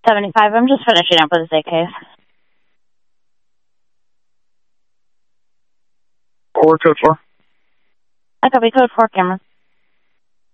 75. I'm just finishing up with a state case. Or code 4. I copy code 4, camera.